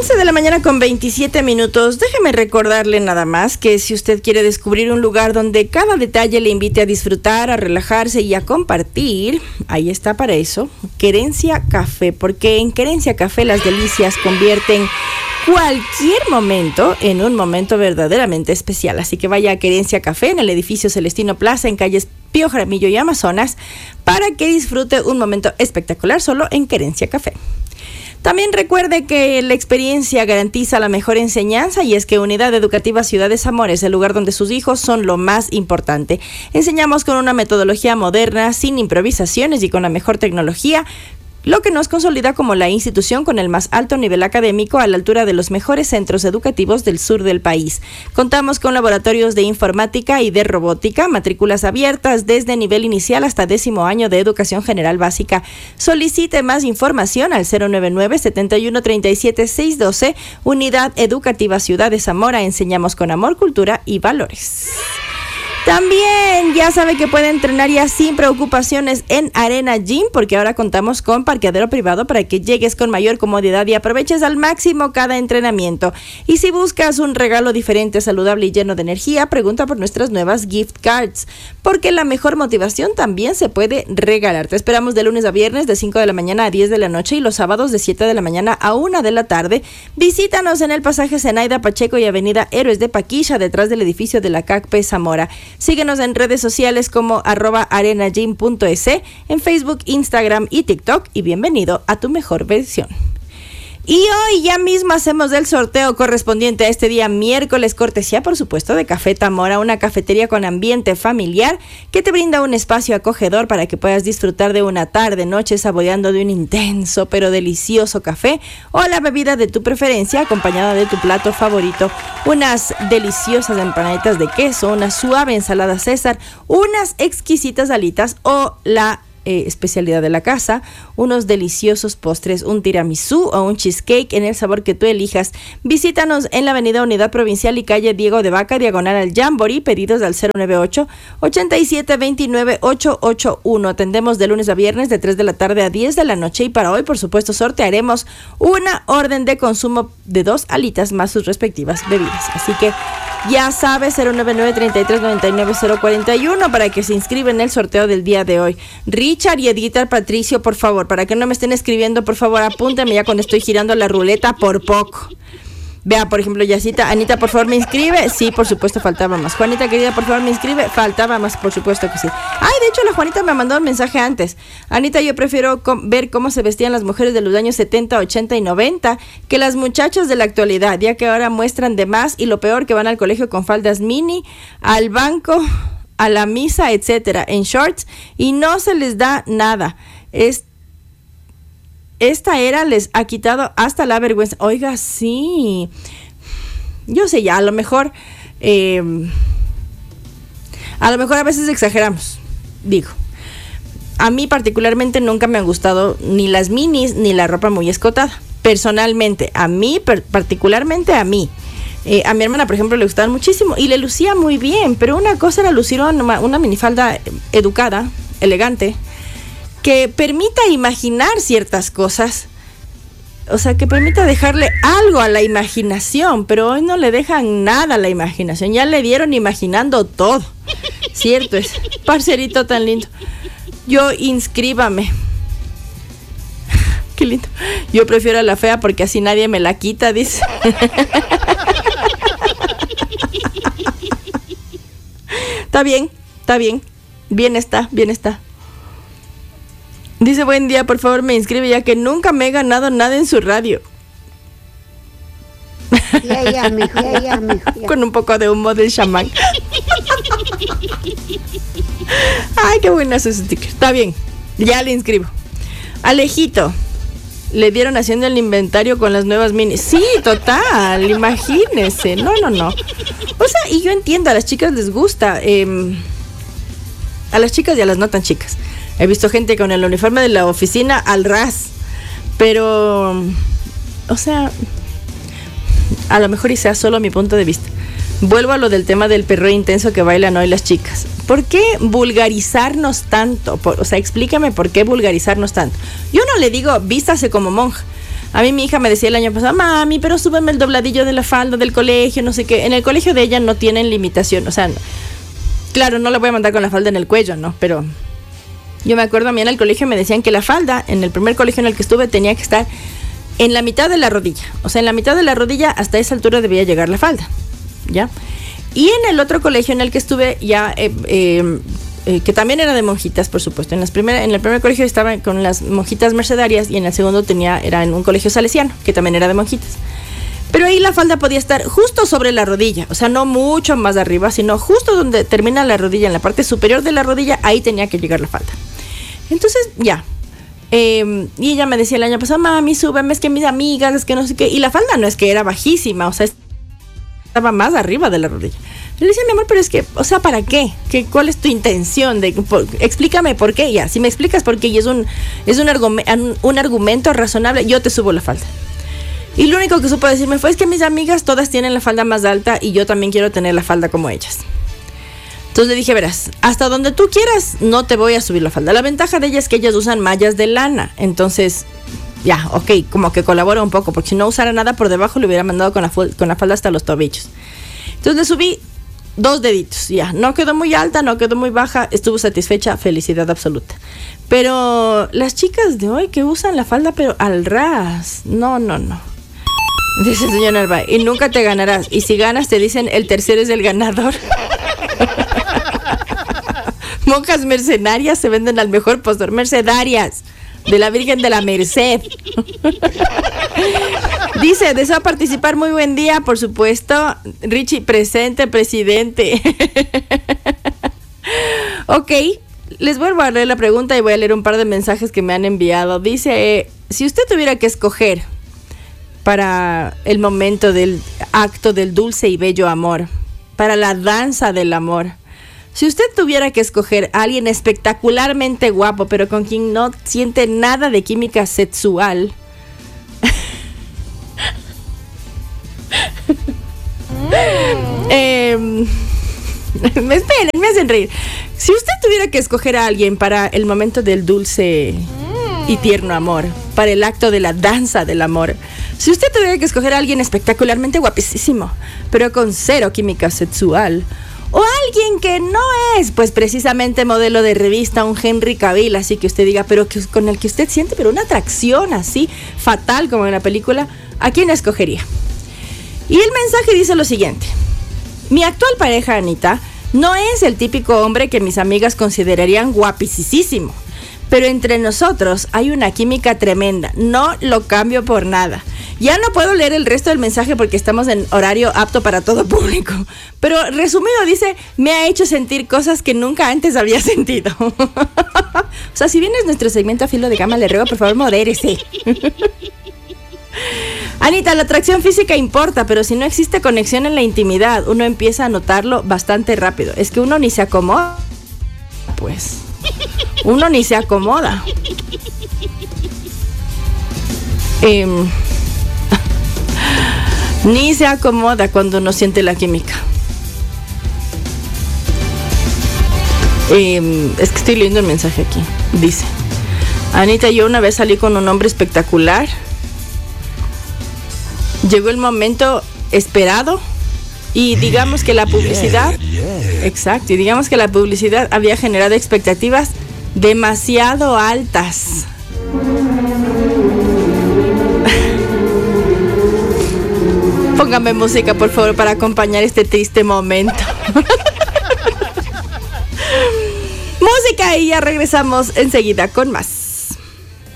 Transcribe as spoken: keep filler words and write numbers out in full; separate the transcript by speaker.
Speaker 1: once de la mañana con veintisiete minutos. Déjeme recordarle nada más que si usted quiere descubrir un lugar donde cada detalle le invite a disfrutar, a relajarse y a compartir, ahí está para eso, Querencia Café, porque en Querencia Café las delicias convierten cualquier momento en un momento verdaderamente especial. Así que vaya a Querencia Café en el edificio Celestino Plaza, en calles Pío Jaramillo y Amazonas, para que disfrute un momento espectacular solo en Querencia Café. También recuerde que la experiencia garantiza la mejor enseñanza, y es que Unidad Educativa Ciudad de Zamora es el lugar donde sus hijos son lo más importante. Enseñamos con una metodología moderna, sin improvisaciones y con la mejor tecnología, lo que nos consolida como la institución con el más alto nivel académico a la altura de los mejores centros educativos del sur del país. Contamos con laboratorios de informática y de robótica, matrículas abiertas desde nivel inicial hasta décimo año de educación general básica. Solicite más información al cero nueve nueve, siete uno tres siete, seis uno dos. Unidad Educativa Ciudad de Zamora. Enseñamos con amor, cultura y valores. También ya sabe que puede entrenar ya sin preocupaciones en Arena Gym, porque ahora contamos con parqueadero privado para que llegues con mayor comodidad y aproveches al máximo cada entrenamiento. Y si buscas un regalo diferente, saludable y lleno de energía, pregunta por nuestras nuevas gift cards, porque la mejor motivación también se puede regalar. Te esperamos de lunes a viernes de cinco de la mañana a diez de la noche y los sábados de siete de la mañana a una de la tarde. Visítanos en el pasaje Zenaida Pacheco y avenida Héroes de Paquilla, detrás del edificio de la C A C P Zamora. Síguenos en redes sociales como arroba arenagym punto es, en Facebook, Instagram y TikTok, y bienvenido a tu mejor versión. Y hoy ya mismo hacemos el sorteo correspondiente a este día miércoles, cortesía por supuesto de Café Tamora, una cafetería con ambiente familiar que te brinda un espacio acogedor para que puedas disfrutar de una tarde, noche saboreando de un intenso pero delicioso café o la bebida de tu preferencia acompañada de tu plato favorito. Unas deliciosas empanaditas de queso, una suave ensalada César, unas exquisitas alitas o la Eh, especialidad de la casa, unos deliciosos postres, un tiramisú o un cheesecake en el sabor que tú elijas. Visítanos en la avenida Unidad Provincial y calle Diego de Vaca, diagonal al Jamboree. Pedidos al cero nueve ocho, ochenta y siete, veintinueve, ochocientos ochenta y uno. Atendemos de lunes a viernes de tres de la tarde a diez de la noche, y para hoy por supuesto sortearemos una orden de consumo de dos alitas más sus respectivas bebidas. Así que ya sabes, cero nueve nueve, treinta y tres, noventa y nueve, cero cuarenta y uno para que se inscriba en el sorteo del día de hoy. Richard y Edita Patricio, por favor, para que no me estén escribiendo, por favor, apúntame ya cuando estoy girando la ruleta por poco. Vea, por ejemplo, Yacita, Anita, por favor, ¿me inscribe? Sí, por supuesto, faltaba más. Juanita, querida, por favor, ¿me inscribe? Faltaba más, por supuesto que sí. Ay, de hecho, la Juanita me mandó un mensaje antes. Anita, yo prefiero com- ver cómo se vestían las mujeres de los años setenta, ochenta y noventa que las muchachas de la actualidad, ya que ahora muestran de más, y lo peor, que van al colegio con faldas mini, al banco, a la misa, etcétera, en shorts, y no se les da nada. Es Esta era les ha quitado hasta la vergüenza. Oiga, sí. Yo sé ya, a lo mejor... Eh, a lo mejor a veces exageramos. Digo, a mí particularmente nunca me han gustado ni las minis ni la ropa muy escotada. Personalmente, a mí, per, particularmente a mí. Eh, a mi hermana, por ejemplo, le gustaban muchísimo y le lucía muy bien. Pero una cosa era lucir una, una minifalda educada, elegante, que permita imaginar ciertas cosas, o sea, que permita dejarle algo a la imaginación, pero hoy no le dejan nada a la imaginación, ya le dieron imaginando todo, cierto es, parcerito tan lindo, yo inscríbame, qué lindo, yo prefiero a la fea porque así nadie me la quita, dice. Está bien, está bien, bien está, bien está. Dice, buen día, por favor me inscribe, ya que nunca me he ganado nada en su radio.
Speaker 2: Ya, ya, mijo, ya, ya, mijo, ya.
Speaker 1: Con un poco de humo del chamán. Ay, qué buena su sticker. Está bien, ya le inscribo. Alejito, le dieron haciendo el inventario con las nuevas minis. Sí, total, imagínese. No, no, no. O sea, y yo entiendo, a las chicas les gusta. Eh, a las chicas y a las no tan chicas. He visto gente con el uniforme de la oficina al ras, pero, o sea, a lo mejor y sea solo mi punto de vista. Vuelvo a lo del tema del perreo intenso que bailan hoy las chicas. ¿Por qué vulgarizarnos tanto? Por, o sea, explícame por qué vulgarizarnos tanto. Yo no le digo vístase como monja, A mí mi hija me decía el año pasado, mami, pero súbeme el dobladillo de la falda del colegio, no sé qué. En el colegio de ella no tienen limitación, o sea, claro, no la voy a mandar con la falda en el cuello, ¿no? Pero yo me acuerdo, a mí en el colegio me decían que la falda, en el primer colegio en el que estuve, tenía que estar en la mitad de la rodilla. O sea, en la mitad de la rodilla, hasta esa altura debía llegar la falda, ¿ya? Y en el otro colegio en el que estuve, ya, eh, eh, eh, que también era de monjitas, por supuesto. En, las primer, en el primer colegio estaba con las monjitas mercedarias y en el segundo tenía, era en un colegio salesiano, que también era de monjitas. Pero ahí la falda podía estar justo sobre la rodilla, o sea, no mucho más arriba, sino justo donde termina la rodilla, en la parte superior de la rodilla, ahí tenía que llegar la falda. Entonces, ya. Eh, y ella me decía el año pasado, mami, súbeme, es que mis amigas, es que no sé qué. Y la falda no es que era bajísima, o sea, estaba más arriba de la rodilla. Le decía, mi amor, pero es que, o sea, ¿para qué? ¿Qué ¿Cuál es tu intención? De, por, explícame por qué. Ya, si me explicas por qué y es un, es un, argume, un, un argumento razonable, yo te subo la falda. Y lo único que supo decirme fue, es que mis amigas todas tienen la falda más alta y yo también quiero tener la falda como ellas. Entonces le dije, verás, hasta donde tú quieras no te voy a subir la falda. La ventaja de ellas es que ellas usan mallas de lana. Entonces, ya, ok, como que colabora un poco, porque si no usara nada por debajo le hubiera mandado con la, con la falda hasta los tobillos. Entonces le subí dos deditos, ya, no quedó muy alta, no quedó muy baja, estuvo satisfecha, felicidad absoluta. Pero las chicas de hoy que usan la falda pero al ras, no, no, no. Dice el señor Narváez, y nunca te ganarás. Y si ganas te dicen el tercero es el ganador. Monjas mercenarias se venden al mejor postor. Mercedarias de la Virgen de la Merced. Dice, deseo participar, muy buen día, por supuesto. Richie, presente, presidente. Ok, les vuelvo a leer la pregunta y voy a leer un par de mensajes que me han enviado. Dice, si usted tuviera que escoger para el momento del acto del dulce y bello amor, para la danza del amor, si usted tuviera que escoger a alguien espectacularmente guapo, pero con quien no siente nada de química sexual, eh, me esperen, me hacen reír. Si usted tuviera que escoger a alguien para el momento del dulce y tierno amor, para el acto de la danza del amor, si usted tuviera que escoger a alguien espectacularmente guapísimo, pero con cero química sexual, o alguien que no es, pues precisamente modelo de revista, un Henry Cavill, así que usted diga, pero que, con el que usted siente pero una atracción así fatal como en la película, ¿a quién escogería? Y el mensaje dice lo siguiente: mi actual pareja, Anita, no es el típico hombre que mis amigas considerarían guapicísimo, pero entre nosotros hay una química tremenda, no lo cambio por nada. Ya no puedo leer el resto del mensaje porque estamos en horario apto para todo público, pero resumido dice, me ha hecho sentir cosas que nunca antes había sentido. O sea, si bien es nuestro segmento a filo de gama, le ruego por favor modérese. Anita, la atracción física importa, pero si no existe conexión en la intimidad, uno empieza a notarlo bastante rápido. Es que uno ni se acomoda, pues. Uno ni se acomoda. Eh, ni se acomoda cuando uno siente la química. Eh, es que estoy leyendo el mensaje aquí. Dice, Anita, yo una vez salí con un hombre espectacular. Llegó el momento esperado y digamos que la publicidad, yeah, yeah. exacto, y digamos que la publicidad había generado expectativas demasiado altas. Póngame música, por favor, para acompañar este triste momento. Música y ya regresamos enseguida con más.